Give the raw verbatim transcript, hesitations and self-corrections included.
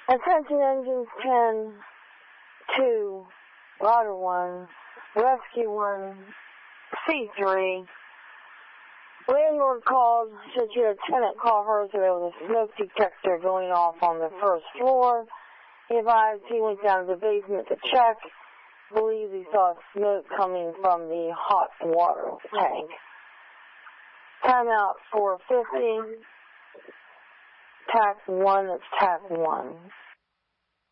Attention engines ten, two, Rider one, Rescue one, C three. Landlord called, said she had a tenant call her, so there was a smoke detector going off on the first floor. He advised he went down to the basement to check. Believes he saw smoke coming from the hot water tank. Timeout four fifty. Tax one, that's tax one.